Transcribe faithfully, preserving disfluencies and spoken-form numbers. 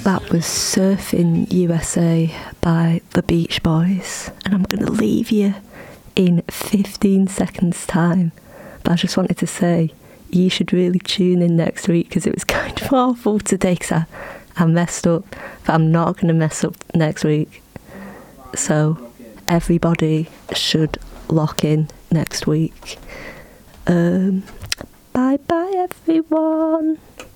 That was Surfing U S A by the Beach Boys, and I'm going to leave you in fifteen seconds time. But I just wanted to say, you should really tune in next week, because it was kind of awful today, because I, I messed up, but I'm not going to mess up next week. So everybody should lock in next week. Um, bye bye everyone.